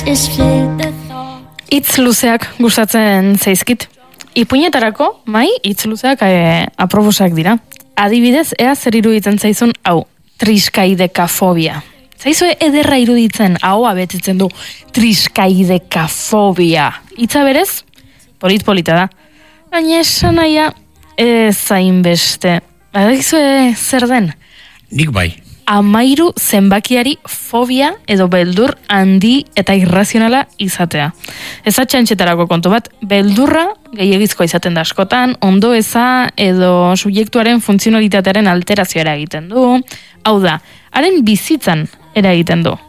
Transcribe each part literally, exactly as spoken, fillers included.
Hitz luzeak gustatzen zaizkit. Ipuinetarako, mai, hitz luzeak e, aprobosak dira. Adibidez, ea zer iruditzen zaizun, hau, triskaidekafobia. Zaizue ederra iruditzen, hau abetitzen du, triskaidekafobia. Hitza berez, polit-polita da. Baina esan naia, ez hainbeste. Badakizue zer den? Nik bai. Amairu zenbakiari fobia edo beldur handi eta irrazionala izatea. Ez atxantxetarako kontu bat, beldurra gehiagizkoa izaten da askotan, ondo eza edo subjektuaren funtzionalitatearen alterazioa eragiten du. Hau da, haren bizitzan eragiten du.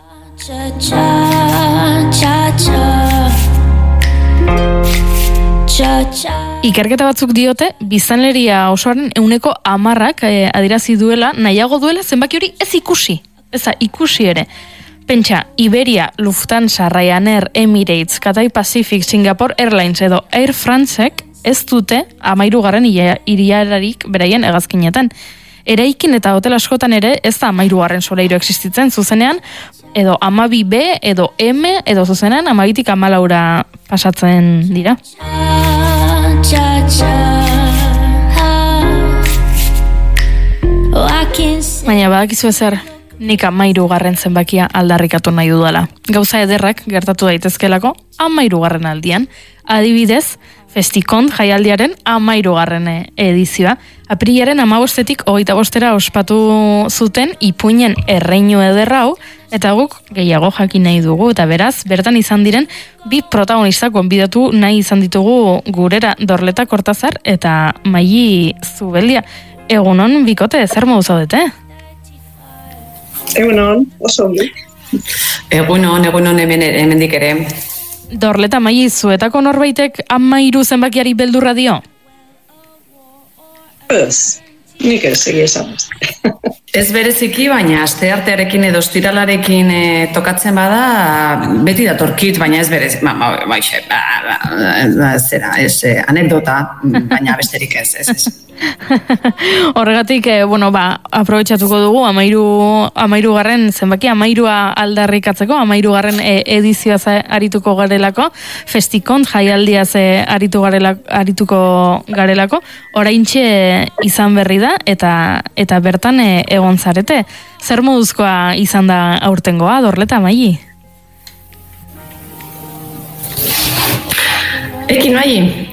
Ikerketa batzuk diote, biztanleria osoaren euneko hamarrak eh, adirazi duela, nahiago duela zenbaki hori ez ikusi. Ez da, ikusi ere. Pentsa, Iberia, Lufthansa, Ryanair, Emirates, Cathay Pacific, Singapore Airlines edo Air Francek ez dute amairugarren iriararik beraien hegazkinetan. Eraikin eta hotel askotan ere ez da amairugarren solairu existitzen zuzenean, edo amabi B, edo M, edo zuzenean amabitik amalaura pasatzen dira. Baina badakizu ezer, nik amairugarren zenbakia aldarrikatu nahi dudala. Gauza ederrak gertatu daitezkelako amairugarren aldian. Adibidez, Festikon jaialdiaren amairugarren edizioa. Aprilaren amabostetik hogeita bostera ospatu zuten ipuinen erreinu ederra hau, eta guk gehiago jakin nahi dugu, eta beraz, bertan izan diren bi protagonista gonbidatu nahi izan ditugu gurera Dorleta Kortazar eta Maili Zubeldia. Egunon, bikote, zer modu zaudete? Egunon, oso ongi. Egunon, egunon hemen, hemendik ere. Dorleta, Maili, zuetako norbaitek amairu zenbakiari beldurra dio? Ez, nik ez egia esan. Ez bereziki, baina asteartearekin edo ostiralarekin e, tokatzen bada, beti datorkit, baina ez berez, ba, ba, ba, ba, ba, zera, ez anekdota, baina besterik ez, ez, ez. Horregatik, eh, bueno, ba, aprobetxatuko dugu, amairu, amairu garren, zenbaki, amairua aldarrikatzeko, amairu garren e, edizioaz arituko garelako, Festikon jaialdiaz aritu garelako, arituko garelako, oraintxe izan berri da, eta, eta bertan e, egon zarete. Zer moduzkoa izan da aurtengoa, Dorleta, Maili? Ekin, Maili.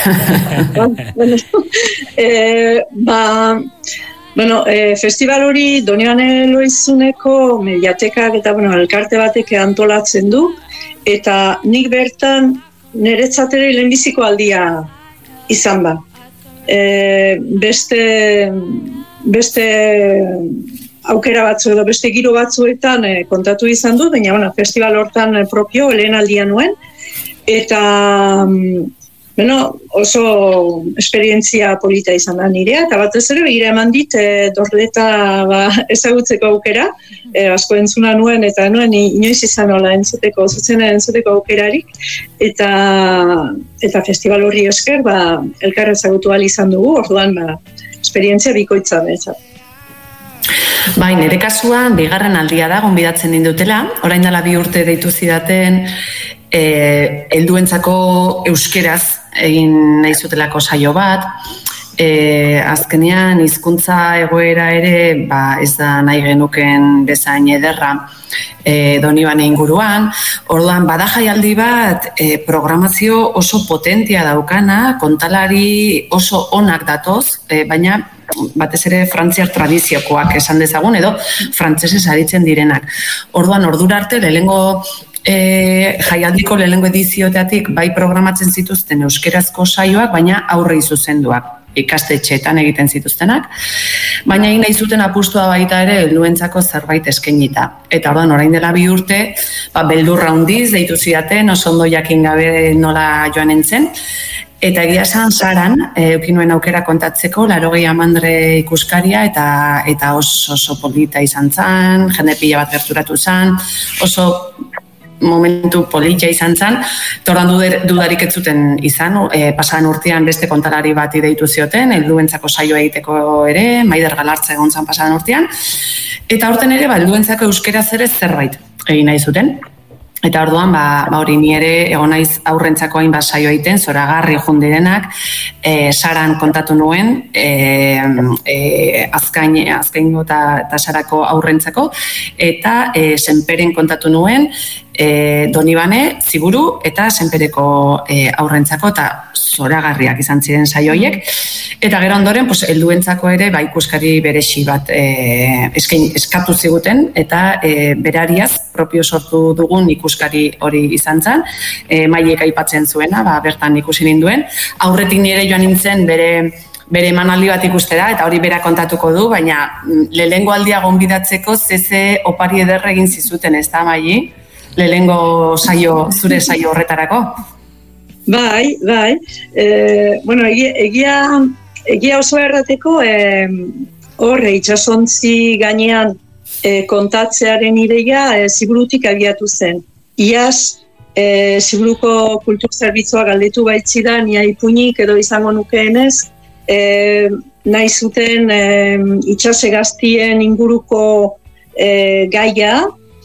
bueno, eh, ba, bueno, eh, festival hori Donibane Loizuneko mediatekak eta bueno, elkarte batek antolatzen du, eta nik bertan niretzat ere lehenbiziko aldia izan da. Eh, beste beste aukera batzu edo beste giro batzuetan eh, kontatu izan du, baina bueno, festival hortan eh, propio lehen aldia nuen, eta bueno, oso esperientzia polita izan da nirea, eta batez ere begira eman dit e, Dorleta ba, ezagutzeko aukera, e, asko entzuna nuen, eta nuen inoiz izan nola entzuteko, zutzena entzuteko aukerarik, eta, eta festival horri esker, ba, elkar ezagutu ahal izan dugu, orduan ba, esperientzia bikoitza betzat. Bai, nire kasuan, bigarren aldia da, gonbidatzen indutela, orain dela bi urte deitu zidaten, eh, helduentzako euskeraz egin nahi zutelako saio bat, eh, azkenean hizkuntza egoera ere ba, ez da nahi genuken bezain ederra eh, Donibane inguruan, orduan bada jaialdi bat eh, programazio oso potentia daukana, kontalari oso onak datoz, eh, baina batez ere frantziar tradiziokoak esan dezagun edo frantsesez aritzen direnak. Orduan ordura arte lehengo e, jaialdiko lehengo edizioteatik bai programatzen zituzten euskerazko saioak, baina aurrei zuzenduak ikastetxeetan egiten zituztenak, baina egin nahi zuten apustua baita ere helduentzako zerbait eskainita. Eta orduan orain dela bi urte, ba, beldurra handiz deitu zidaten, oso ondo jakin gabe nola joan entzen, eta egia esan Saran, eukin nuen aukera kontatzeko, laurogei amandre ikuskaria, eta eta oso, oso polita izan zen, jende pila bat gerturatu zen, oso momentu politia izan zen, tordan dudarik ez zuten izan, e, pasan urtean beste kontalari bat ideitu zioten, helduentzako saioa egiteko ere, Maider Galartza egon zen pasan urtean, eta horten ere, ba, helduentzako euskeraz ere zerbait egin nahi zuten. Eta orduan, ba, ba hori ni ere egon naiz aurrentzako hainbat saio egiten, zoragarri joan direnak, e, Saran kontatu nuen, e, e, azkain, azkaingo eta, eta Sarako aurrentzako, eta e, Senperen kontatu nuen, e, Donibane, Ziburu eta Senpereko e, aurrentzako, eta zoragarriak izan ziren saioiek. Eta gero ondoren, pues, helduentzako ere, ba, ikuskari beresi bat e, eskain, eskatu ziguten, eta e, berariaz, propio sortu dugun ikuskari hori izan zen, e, Maiek aipatzen zuena, ba, bertan ikusi ninduen. Aurretik nire joan nintzen bere bere emanaldi bat ikustera, eta hori bera kontatuko du, baina lehengo aldia gonbidatzeko zeze opari ederra egin zizuten, ez da, Mai? Lehengo saio, zure saio horretarako? Bai, bai. E, bueno, egia, egia, egia oso errateko, e, horre, itxasontzi gainean e, kontatzearen ideia e, Ziburutik abiatu zen. Iaz, e, Ziburuko kultur zerbitzua galdetu baitzidan, ia ipuinik edo izango nukeenez, e, nahi zuten e, itxasegaztien inguruko e, gaia,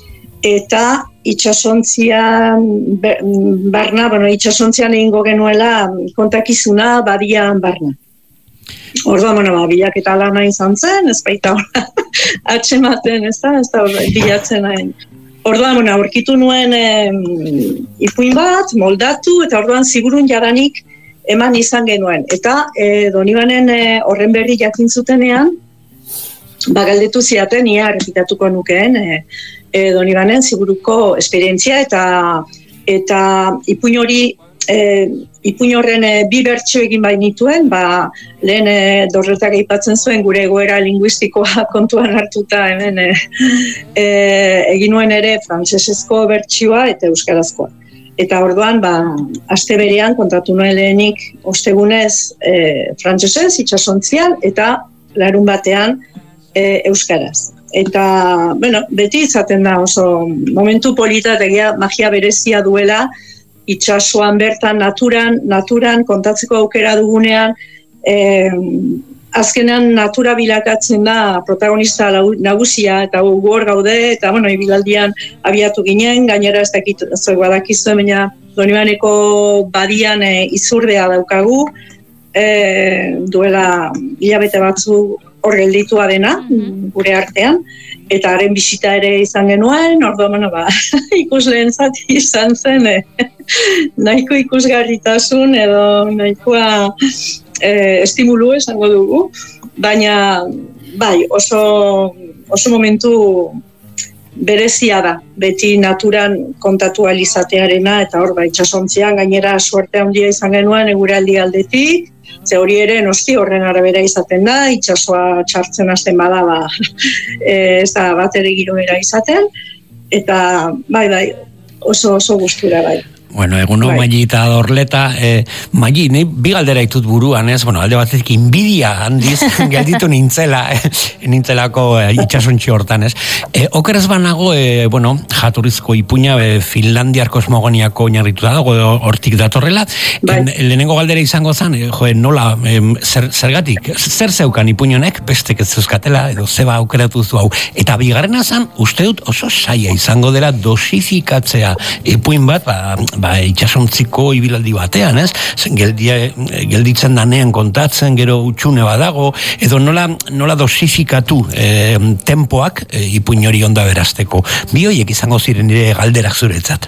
eta itxasontzian, barna, bueno, itxasontzian egingo genuela kontakizuna badian barna. Orduan, bueno, ba, bilaketa lana izan zen, ez baita hori atxematen, ez da, ez da bilatzen hain. Orduan, bueno, aurkitu nuen eh, ipuin bat, moldatu, eta orduan Ziburun jadanik eman izan genuen. Eta eh, Donibanen eh, horren berri jakin zutenean, ba, galdetu ziaten, ia errepitatuko nukeen, eh, E, Donibanen Ziburuko esperientzia eta eta ipuin hori e, ipuin horren e, bi bertsio egin bai nituen, ba, lehen e, Dorretak aipatzen zuen gure egoera linguistikoa kontuan hartuta hemen e, e, egin nuen ere frantsesezko bertsioa eta euskarazkoa. Eta orduan, ba, aste berean kontatu nuen lehenik ostegunez e, frantsesez, itxasontzian, eta larun batean e, euskaraz. Eta, bueno, beti izaten da oso momentu polita egia magia berezia duela, itxasoan bertan, naturan, naturan kontatzeko aukera dugunean, eh, azkenean natura bilakatzen da protagonista nagusia, eta hor gaude, eta, bueno, ibilaldian abiatu ginen, gainera ez dakit, ez badakizu, baina Donibaneko badian e, izurdea daukagu, e, duela hilabete batzu hor gelditua dena, gure artean, eta haren bisita ere izan genuen, orduan, bueno, ba, ikusleen zati izan zen, eh, nahiko ikusgarritasun edo nahikoa eh, estimulu esango dugu, baina, bai, oso, oso momentu berezia da, beti naturan kontatu alizatearena, eta hor, ba, itxasontzian gainera suerte handia izan genuen eguraldi aldetik, ze hori ere noski horren arabera izaten da, itxasoa txartzen hasten bada, ba, e, ez da bat ere giroera izaten, eta bai, bai, oso, oso gustura bai. Bueno, eguno bai. Maili eta Dorleta, eh, Maili, nahi bi galdera ditut buruan, ez? Bueno, alde batetik inbidia handiz gelditu nintzela, eh, nintzelako eh, itxasontxi hortan, ez? Eh, okeraz banago, eh, bueno, jatorrizko ipuina eh, Finlandiar kosmogoniako oinarrituta dago, hortik datorrela. Bai. En, lehenengo galdera izango zen, eh, jo, nola, eh, zer, zergatik, zer zeukan ipuinonek, bestek ez zeuzkatela, edo zeba aukeratu zu hau. Eta bigarrena zen, uste dut oso saia izango dela dosifikatzea ipuin bat, ba, ba, itxasontziko ibilaldi batean, ez? Zen geldia, gelditzen danean kontatzen, gero utxune badago, edo nola, nola dosifikatu e, tempoak e, ipuin hori onda berazteko. Bi horiek izango ziren nire galderak zuretzat.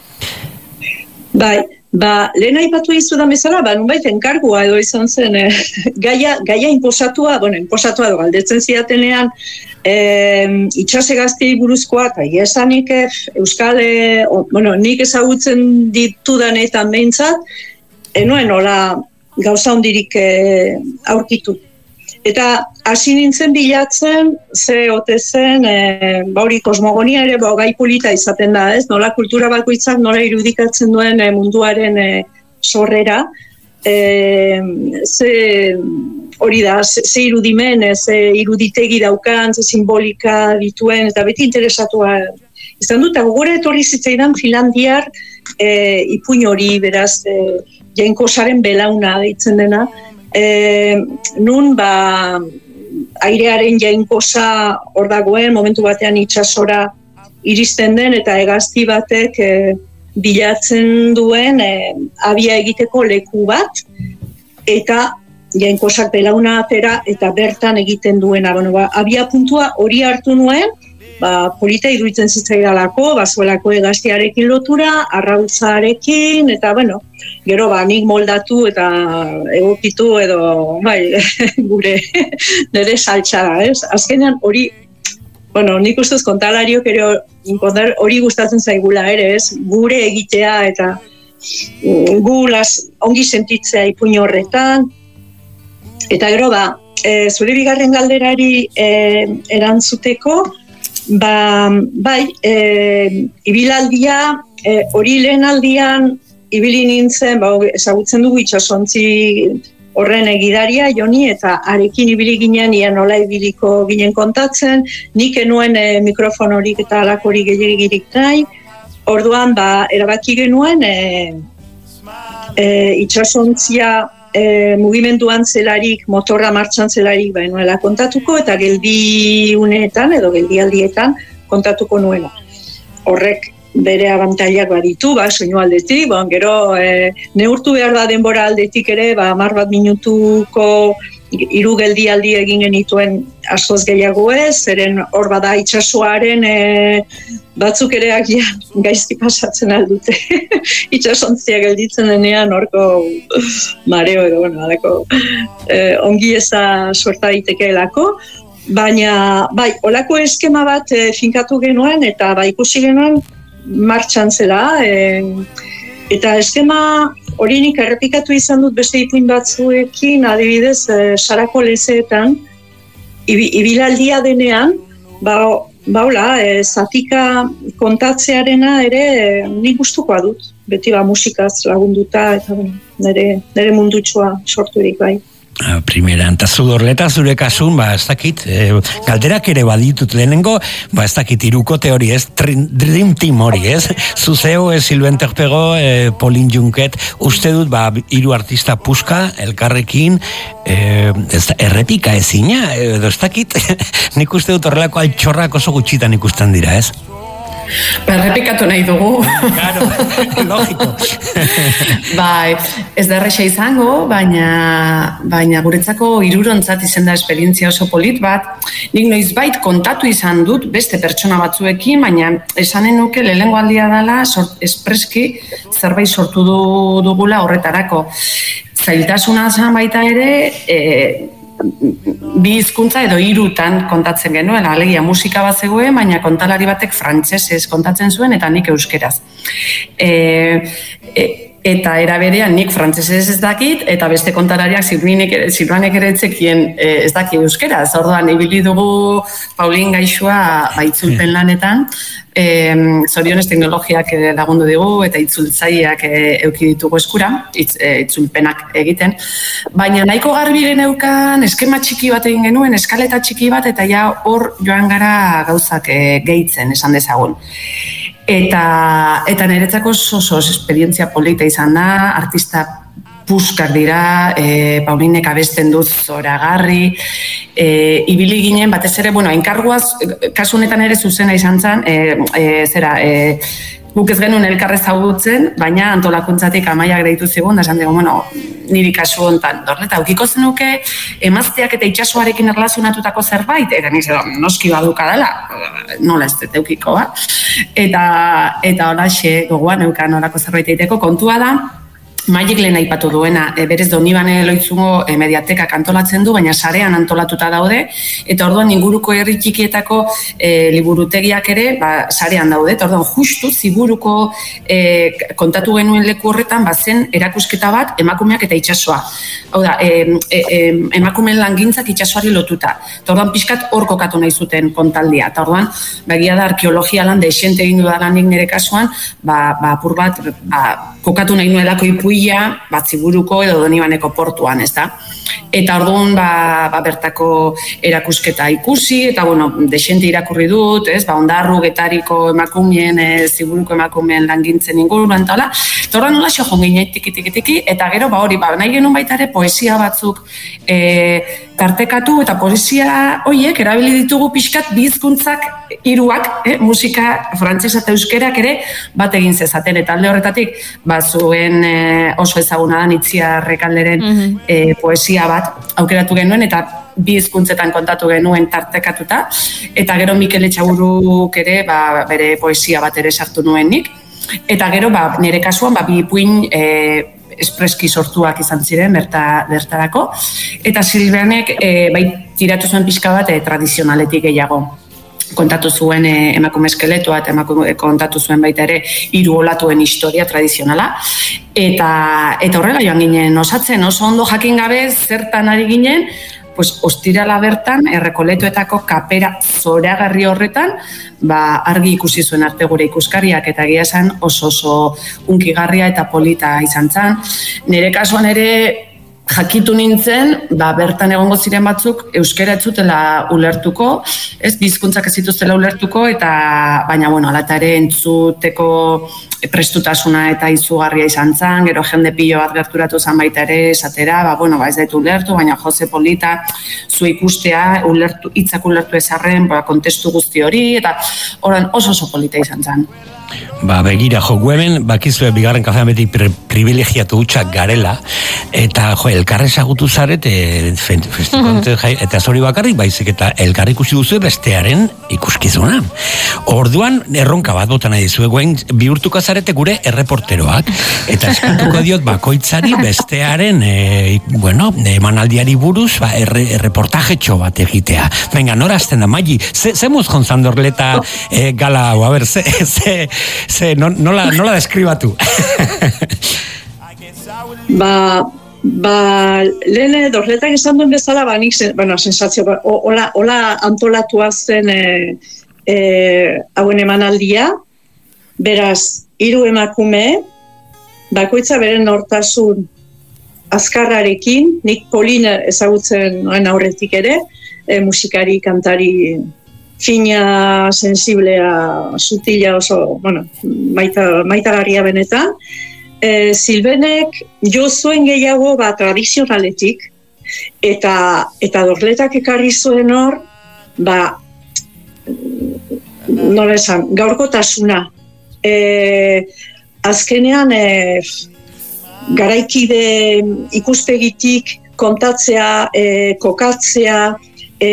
Bai, ba, lehen aipatu izudan bezala, ba, nunbait enkargua edo izan zen, eh, gaia, gaia inposatua, bueno, inposatua edo galdetzen zidatenean, E, itxasegaztei buruzkoa, eta esanik Euskal, e, o, bueno, nik ezagutzen ditudanetan behintzat, enuen nola gauza hondirik e, aurkitu. Eta hasi nintzen bilatzen, ze ote zen, e, bauri kosmogonia ere ba, gai polita izaten da, ez? Nola kultura bakoitzak nola irudikatzen duen e, munduaren e, sorrera, e, ze... Hori da, ze, ze irudimen, ze iruditegi daukan, ze simbolika dituen, eta beti interesatua izan dut, eta gogora etorri zitzaidan Finlandiar e, ipuin hori, beraz, e, jainkosaren belauna deitzen dena, e, nun, ba, airearen jainkosa hor dagoen, momentu batean itsasora iristen den eta hegazti batek e, bilatzen duen e, abia egiteko leku bat, eta jainkosak belauna atera eta bertan egiten duena. Bueno, ba, abia puntua hori hartu nuen, ba, polita iruditzen zitzaidalako, bazuelako hegaztiarekin lotura, arrautzarekin, eta bueno, gero ba, nik moldatu eta egokitu edo, bai, gure nire saltxara, ez? Azkenean hori, bueno, nik ustez kontalariok ere hori gustatzen zaigula ere, ez? Gure egitea eta gu las, ongi sentitzea ipuin horretan, eta gero ba, e, zure bigarren galderari e, erantzuteko, ba, bai, e, ibilaldia, e, hori lehen aldian, ibili nintzen, ba, ezagutzen dugu itsasontzi horren egidaria, Joni, eta arekin ibili ginen, ia nola ibiliko ginen kontatzen, nik enuen e, mikrofon horik eta alakorik gehiagirik nahi, orduan, ba, erabaki genuen, e, e, itsasontzia e, mugimenduan zelarik, motorra martxan zelarik, ba, nuela kontatuko, eta geldi uneetan, edo geldialdietan kontatuko nuela. Horrek bere abantailak baditu, ba, soinu aldetik, bon, gero e, neurtu behar da denbora aldetik ere, ba, hamar bat minutuko hiru geldialdi egin genituen askoz gehiago ez, zeren hor bada itsasoaren e, batzuk ere agian gaizki pasatzen aldute. Itsasontzia gelditzen denean horko mareo edo, bueno, alako, e, ongi eza sorta daitekeelako, baina, bai, olako eskema bat e, finkatu genuen, eta bai ikusi genuen martxan zela, e, eta eskema hori nik errepikatu izan dut beste ipuin batzuekin, adibidez, e, Sarako lezeetan, ibilaldia denean, ba, baula, e, zatika kontatzearena ere e, nik gustukoa dut, beti ba musikaz lagunduta, eta bueno, nire, nire mundutxoa sorturik bai. Primera, eta Zudorleta zure kasun, ba, ez dakit, e, galderak ere baditut lehenengo, ba, ez dakit, irukote hori, ez, Dream Team hori, ez, Zuzeo, ez, Silven Terpego, e, Pauline Junquet, uste dut, ba, hiru artista puska, elkarrekin, e, ez, errepika ezina, edo ez dakit, nik uste dut horrelako altxorrak oso gutxitan ikusten dira, ez? Errepikatu nahi dugu. Claro, logiko. Bai, ez da erresa izango, baina, baina guretzako hirurontzat izan da esperientzia oso polit bat. Nik noizbait kontatu izan dut beste pertsona batzuekin, baina esanen nuke lehenengo aldia dela sort, espreski zerbait sortu du, dugula horretarako. Zailtasuna zan baita ere, e, bi hizkuntza edo hirutan kontatzen genuen, alegia musika bat zegoen, baina kontalari batek frantsesez kontatzen zuen eta nik euskeraz. E, e, eta era berean nik frantsesez ez dakit, eta beste kontalariak Silvanek ere etzekien e, ez daki euskeraz. Orduan, ibili dugu Paulin gaixua baitzulpen lanetan, e, zorionez teknologiak lagundu digu eta itzultzaileak e, eduki ditugu eskura, itz, e, itzulpenak egiten, baina nahiko garbi geneukan eskema txiki bat egin genuen, eskaleta txiki bat, eta ja hor joan gara gauzak e, gehitzen esan dezagun. Eta, eta niretzako oso esperientzia polita izan da, artista puskak dira, e, Paulinek abesten dut zoragarri, e, ibili ginen, batez ere, bueno, enkarguaz, kasu honetan ere zuzena izan zen, e, e, zera, e, guk ez genuen elkarre ezagutzen, baina antolakuntzatik Amaiak deitu zigun, da esan dugu, bueno, niri kasu hontan, Dorleta, ukiko zenuke emazteak eta itsasoarekin erlazionatutako zerbait, eta nik zedo, noski baduka dela, nola ez dut eukiko, ba? Eta, eta holaxe gogoan eukan horako zerbait egiteko kontua da, Maiek lehen aipatu duena, e, berez Donibane Loitzungo e, mediatekak antolatzen du, baina sarean antolatuta daude, eta orduan inguruko herri txikietako e, liburutegiak ere ba, sarean daude, eta orduan justu ziburuko e, kontatu genuen leku horretan bazen erakusketa bat emakumeak eta itsasoa. Hau da, e, e, e, emakumeen langintzak itsasoari lotuta. Eta orduan pixkat hor kokatu nahi zuten kontaldia. Eta orduan, begia da arkeologia lan desente egin dudalanik nire kasuan, ba, ba, apur bat, ba, kokatu nahi nuelako ipuia, bat ziburuko edo Donibaneko portuan, ez da? Eta orduan ba, ba bertako erakusketa ikusi, eta bueno, desente irakurri dut, ez, ba, ondarru getariko emakumeen, e, ziburuko emakumeen langintzen inguruan, eta hola, eta horren nola xo jongin tiki tiki tiki, eta gero, ba hori, ba, nahi genuen baita ere poesia batzuk e, tartekatu, eta poesia horiek erabili ditugu pixkat bi hizkuntzak hiruak, eh, musika frantsesa eta euskerak ere bat egin zezaten, eta alde horretatik, ba, zuen e, oso ezaguna da Itziar Rekalderen mm-hmm. e, poesia bat aukeratu genuen, eta bi hizkuntzetan kontatu genuen tartekatuta, eta gero Mikel Etxaburuk ere ba, bere poesia bat ere sartu nuen nik, eta gero ba, nire kasuan ba, bi ipuin e, espreski sortuak izan ziren berta, bertarako, eta Silvianek e, bai tiratu zuen pixka bat e, tradizionaletik gehiago. Kontatu zuen e, emakume eskeletoa eta emakume kontatu zuen baita ere hiru olatuen historia tradizionala, eta eta horrela joan ginen osatzen, oso ondo jakin gabe zertan ari ginen, pues ostirala bertan Errekoletoetako kapera zoragarri horretan, ba argi ikusi zuen arte gure ikuskariak, eta egia esan oso oso hunkigarria eta polita izan zen. Nire kasuan ere jakitu nintzen, ba, bertan egongo ziren batzuk euskera ez zutela ulertuko, ez, bizkuntzak ez zituztela ulertuko, eta baina, bueno, ala eta ere entzuteko prestutasuna eta izugarria izan zen, gero jende pilo bat gerturatu zen baita ere, esatera, ba, bueno, ba, ez dut ulertu, baina Jose polita, zu ikustea, ulertu, hitzak ulertu ezarren, ba, kontestu guzti hori, eta orain oso oso polita izan zen. Ba, begira, jo, gueben, bakizue bigarren kafean beti pri, privilegiatu hutsak garela, eta, jo, elkarre ezagutu zaret, e, festikonte, mm-hmm. eta zori bakarrik, baizik, eta elkarri ikusi duzu bestearen ikuskizuna. Orduan, erronka bat botan nahi dizue, guen, bihurtuko zarete gure erreporteroak, eta eskatuko diot bakoitzari bestearen, e, bueno, emanaldiari buruz, ba, erre, erreportajetxo bat egitea. Venga, nora azten da, Magi, ze, ze muz jonzandorleta e, gala, o, a ber, ze, ze, ze, no, nola, nola deskribatu? ba, ba, lehen dorletak esan duen bezala, ba, nik, bueno, sensazio, ba, hola, hola antolatua zen e, e, hauen emanaldia, beraz, hiru emakume, bakoitza beren nortasun azkarrarekin, nik Polina ezagutzen noen aurretik ere, e, musikari, kantari, fina, sensiblea, sutila oso, bueno, maita, maitagarria benetan. E, Silvenek jo zuen gehiago ba, tradizionaletik, eta, eta dorletak ekarri zuen hor, ba, nola esan, gaurkotasuna. E, azkenean, e, garaikide ikuspegitik kontatzea, e, kokatzea, e,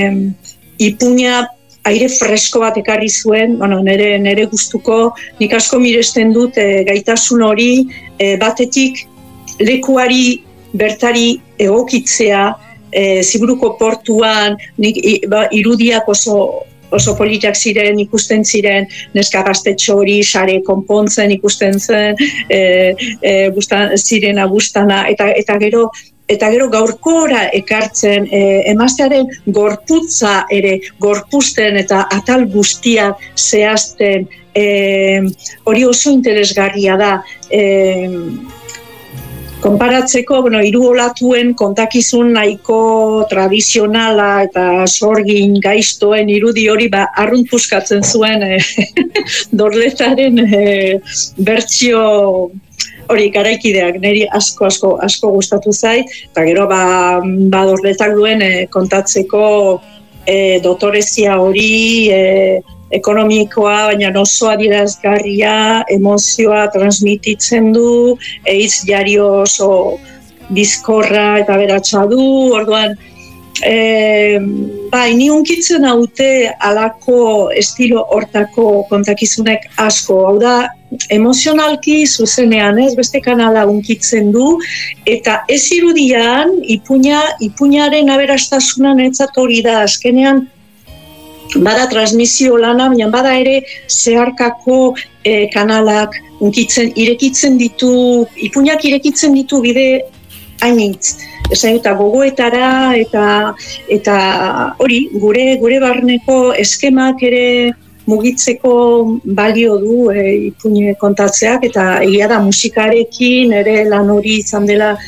ipuña aire fresko bat ekarri zuen, bueno, nere, nere gustuko, nik asko miresten dut e, gaitasun hori, e, batetik lekuari bertari egokitzea, e, Ziburuko portuan, nik, i, ba, irudiak oso, oso politak ziren, ikusten ziren, neska gaztetxo hori, sare konpontzen ikusten zen, e, e, bustan, zirena bustana, eta, eta gero, Eta gero gaurkora ekartzen, e, emaztearen gorputza ere, gorpuzten eta atal guztiak zehazten, e, hori oso interesgarria da. E, konparatzeko, bueno, hiru olatuen kontakizun nahiko tradizionala eta sorgin gaiztoen irudi hori ba, arrunt puskatzen zuen e, dorletaren e, bertsio hori garaikideak niri asko asko asko gustatu zait, eta gero ba, ba dorletak duen e, kontatzeko e, dotorezia hori, e, ekonomikoa, baina oso adierazgarria, emozioa transmititzen du, eitz jario oso bizkorra eta beratsa du, orduan E, bai, ni hunkitzen haute alako estilo hortako kontakizunek asko, hau da, emozionalki zuzenean, ez, beste kanala hunkitzen du, eta ez irudian, ipuña, ipuñaren aberastasunan etzat hori da, azkenean, bada transmisio lana, baina bada ere zeharkako e, kanalak hunkitzen, irekitzen ditu, ipuñak irekitzen ditu bide hainitz. Esan eta gogoetara eta eta hori gure gure barneko eskemak ere mugitzeko balio du e, ipuine kontatzeak, eta egia da musikarekin ere lan hori izan dela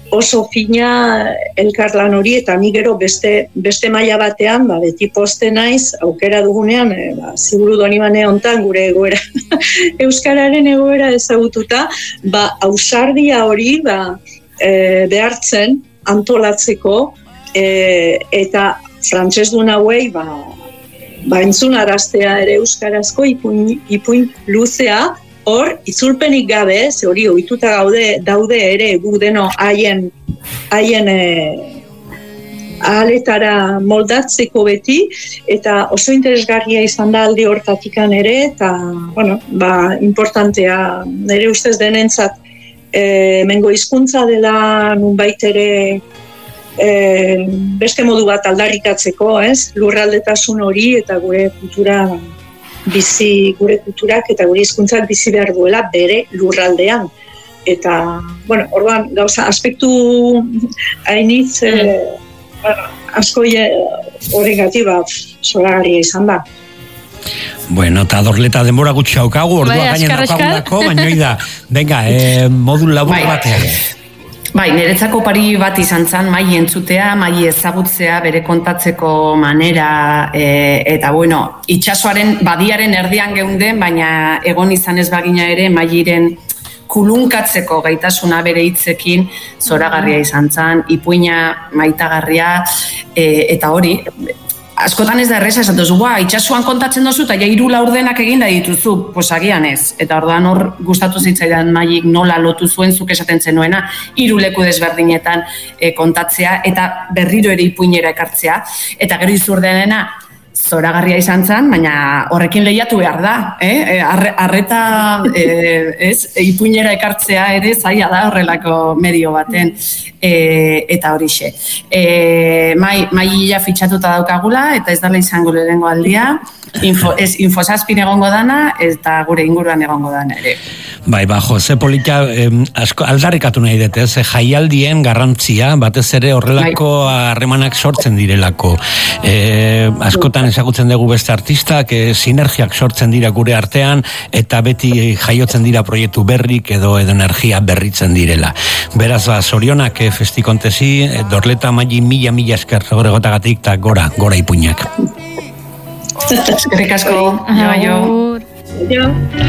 oso fina elkarlan hori, eta ni gero beste, beste maila batean, ba, beti poste naiz, aukera dugunean, e, ba, ziburu Donibane hontan gure egoera, Euskararen egoera ezagututa, ba, ausardia hori ba, e, behartzen antolatzeko, e, eta frantsesdun hauei, ba, ba, entzunaraztea ere euskarazko ipuin, ipuin luzea, hor, itzulpenik gabe, ze hori ohituta gaude daude ere gu deno haien haien e, ahaletara moldatzeko beti, eta oso interesgarria izan da aldi hortatikan ere, eta, bueno, ba, importantea, nire ustez denentzat, e, mengo hizkuntza dela nunbait ere e, beste modu bat aldarrikatzeko, ez? Lurraldetasun hori eta gure kultura bizi, gure kulturak eta gure hizkuntzak bizi behar duela bere lurraldean. Eta, bueno, orduan, gauza, aspektu hainitz, mm. eh, bueno, asko horregatik, ba, zoragarria izan da. Bueno, eta Dorleta denbora gutxi haukagu, ordua gainen daukagulako, baina da, venga, eh, modul labur batean. Bai, niretzako pari bat izan zen, mai entzutea, mai ezagutzea, bere kontatzeko manera, e, eta bueno, itsasoaren badiaren erdian geunden, baina egon izan ez bagina ere, mairen kulunkatzeko gaitasuna bere hitzekin zoragarria izan zen, ipuina maitagarria, e, eta hori, askotan ez da erreza esan duzu, ba, itxasuan kontatzen duzu, eta ja hiru laurdenak eginda dituzu, pues agian ez. Eta orduan hor gustatu zitzaidan Maik nola lotu zuen zuk esaten zenuena, hiru leku desberdinetan e, kontatzea, eta berriro ere ipuinera ekartzea. Eta gero izurdenena, zoragarria izan zen, baina horrekin lehiatu behar da. Eh? Arreta eh, ez, ipuinera ekartzea ere zaila da horrelako medio baten. E, eta horixe. E, mai, mai ia fitxatuta daukagula, eta ez dala izango lehengo aldia. Info, ez, infosazpin egongo dana, eta gure inguruan egongo dana ere. Bai, ba, Jose Polita, eh, asko, aldarrikatu nahi dut, ez, jaialdien garrantzia, batez ere horrelako harremanak sortzen direlako. Eh, askotan ezagutzen dugu beste artistak, eh, sinergiak sortzen dira gure artean, eta beti jaiotzen dira proiektu berrik edo edo energia berritzen direla. Beraz, ba, zorionak eh, festikontesi, eh, Dorleta Mai mila mila esker horregotagatik, eta gora, gora ipuinak. Eskerrik asko. Jo, jo.